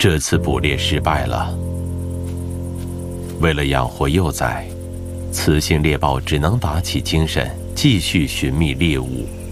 这次捕猎失败了。为了养活幼崽，雌性猎豹只能打起精神，继续寻觅猎物。